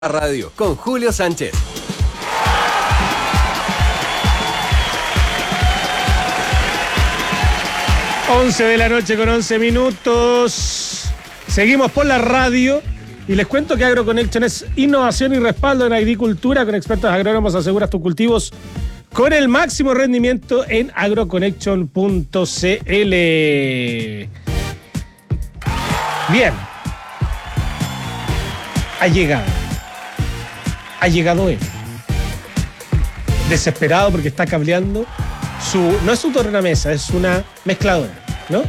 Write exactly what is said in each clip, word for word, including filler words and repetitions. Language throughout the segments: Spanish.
Radio con Julio Sánchez. once de la noche con once minutos. Seguimos por la radio y les cuento que AgroConnection es innovación y respaldo en agricultura. Con expertos agrónomos aseguras tus cultivos con el máximo rendimiento en agroconnection punto c l. Bien. Ha llegado. Ha llegado él. Desesperado porque está cableando su... No es su tornamesa, es una mezcladora, ¿no?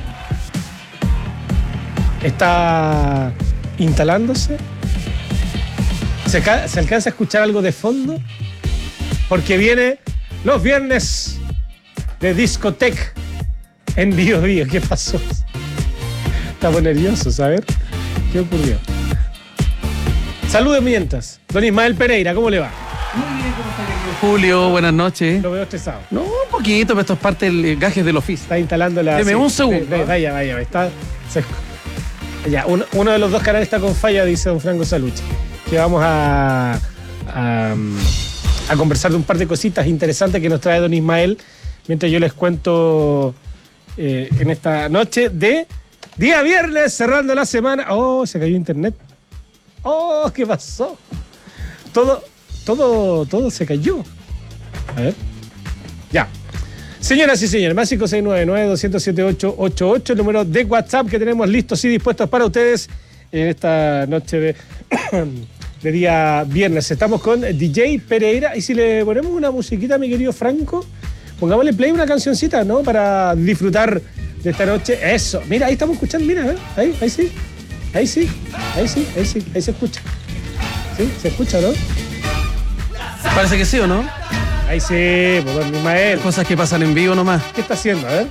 Está instalándose. ¿Se, ca- ¿Se alcanza a escuchar algo de fondo? Porque viene los viernes de discoteca en Bio Bio. ¿Qué pasó? Estamos nerviosos, a ver. ¿Qué ocurrió? Saludos mientras. Don Ismael Pereira, ¿cómo le va? Muy bien, ¿cómo está, querido Julio? Buenas noches. Lo veo estresado. No, un poquito, pero esto es parte del gajes del oficio. Está instalando la... Deme sí, un segundo. sí, vaya, vaya, está... se- ya, uno, uno de los dos canales está con falla, dice don Franco Salucci. Que vamos a, a, a conversar de un par de cositas interesantes que nos trae don Ismael, mientras yo les cuento eh, en esta noche de día viernes, cerrando la semana. Oh, se cayó internet. Oh, ¿qué pasó? Todo, todo, todo se cayó. A ver. Ya. Señoras y señores, más cinco seis nueve nueve, dos cero siete, ocho ocho ocho, el número de WhatsApp que tenemos listos y dispuestos para ustedes en esta noche de, de día viernes. Estamos con D J Pereira y si le ponemos una musiquita, mi querido Franco, pongámosle play una cancioncita, ¿no? Para disfrutar de esta noche. Eso, mira, ahí estamos escuchando, mira, ¿eh? ahí, ahí sí, ahí sí, ahí sí, ahí sí, ahí se escucha. ¿Sí? ¿Se escucha, no? Parece que sí, ¿o no? Ahí sí, pues don Ismael. Cosas que pasan en vivo nomás. ¿Qué está haciendo? A ver.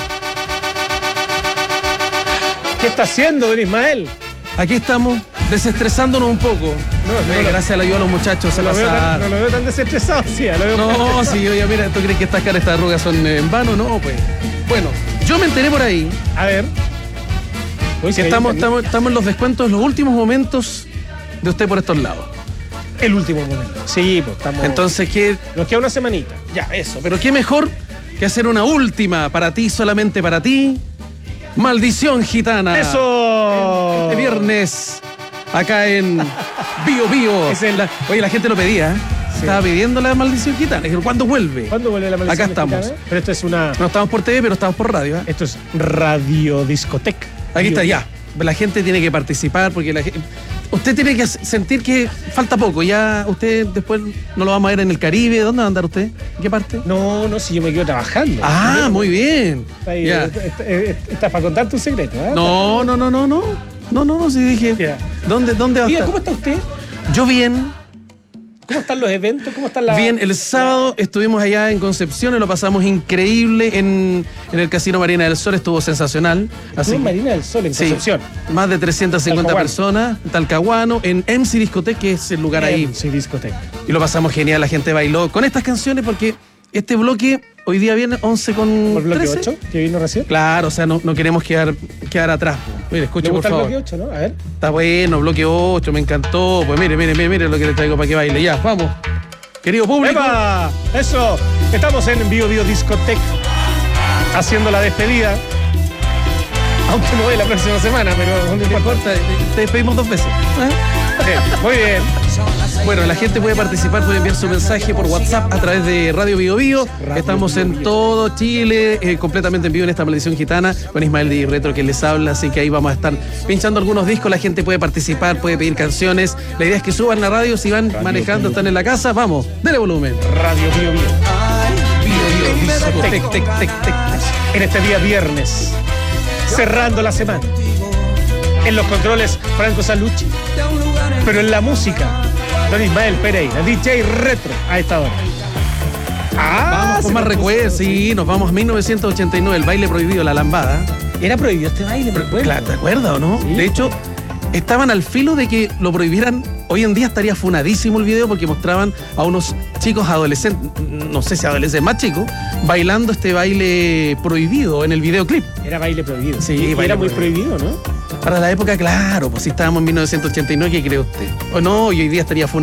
¿Qué está haciendo, don Ismael? Aquí estamos, desestresándonos un poco. No, Eh, no, gracias a la ayuda de los muchachos. Se No lo, veo tan, pasa... no lo veo tan desestresado, sí. Lo veo No, si yo ya, mira, ¿tú crees que estas caras, estas arrugas son eh, en vano? No, pues. Bueno, yo me enteré por ahí A ver. Uy, que sí, estamos, ahí- estamos, estamos en los descuentos, los últimos momentos de usted por estos lados. El último momento. Sí, pues estamos... Entonces, ¿qué? Nos queda una semanita. Ya, eso. Pero qué mejor que hacer una última para ti, solamente para ti. Maldición Gitana. ¡Eso! Este viernes, acá en Bio Bio. Es el- La- oye, la gente lo pedía, ¿eh? Sí. Estaba pidiendo la Maldición Gitana. Dijeron, ¿cuándo vuelve? ¿Cuándo vuelve la maldición Acá estamos. mexicana? Pero esto es una... No estamos por T V, pero estamos por radio, ¿eh? Esto es radiodiscoteca. Aquí está, ya. La gente tiene que participar porque la gente... Usted tiene que sentir que falta poco. Ya usted después no lo vamos a ver en el Caribe. ¿Dónde va a andar usted? ¿En qué parte? No, no, si yo me quedo trabajando. Ah, muy bien. Está ahí, Ya. está- está- está para contarte un secreto, ¿eh? No, no, no, no, no. No, no, no, sí dije. Ya. ¿Dónde, dónde va a Diga, estar? ¿cómo está usted? Yo bien. ¿Cómo están los eventos? ¿Cómo están las...? Bien, el sábado estuvimos allá en Concepción y lo pasamos increíble en, en el Casino Marina del Sol, estuvo sensacional. Estuvo Así en Marina del Sol, en sí, Concepción. más de trescientas cincuenta Talcahuano. personas, Talcahuano, en M C Discoteca, que es el lugar ahí. Sí, discoteca. Y lo pasamos genial, la gente bailó con estas canciones porque este bloque, hoy día viene once con ¿Por el bloque trece. ocho, que vino recién? Claro, o sea, no, no queremos quedar, quedar atrás. Mire, ¿Le escuche por gusta el favor. bloque ocho, no? A ver. Está bueno, bloque ocho, me encantó. Pues mire, mire, mire, mire lo que le traigo para que baile. Ya, vamos. Querido público. ¡Epa! Eso. Estamos en Bio Bio Discoteca haciendo la despedida. Aunque no voy la próxima semana, pero no No importa, te despedimos dos veces. ¿Eh? Bien, muy bien. Bueno, la gente puede participar, puede enviar su mensaje por WhatsApp a través de Radio Bio Bio. Radio Estamos Bio en Bio. todo Chile, eh, completamente en vivo en esta Maldición Gitana, con Ismael de Retro que les habla, así que ahí vamos a estar pinchando algunos discos, la gente puede participar, puede pedir canciones. La idea es que suban la radio, si van Radio manejando, Bio están en la casa, vamos, denle volumen. Radio Bio Bio. Bio Bio, Discoteca. tec, tec, tec, tec. En este día viernes, cerrando la semana. En los controles, Franco Salucci. Pero en la música, don Ismael Pereira, D J Retro, a esta hora. Ah, Vamos se con más nos puso- recuerdos, sí, nos vamos a mil novecientos ochenta y nueve, el baile prohibido, la lambada. Era prohibido este baile, me acuerdo. Claro, ¿te acuerdas o no? Sí. De hecho, estaban al filo de que lo prohibieran. Hoy en día estaría funadísimo el video porque mostraban a unos chicos adolescentes, no sé si adolescentes más chicos, bailando este baile prohibido en el videoclip. Era baile prohibido. Sí, Y baile era muy prohibido. prohibido, ¿no? Para la época, claro, pues si estábamos en mil novecientos ochenta y nueve, ¿qué cree usted? O no, y hoy día estaría funado.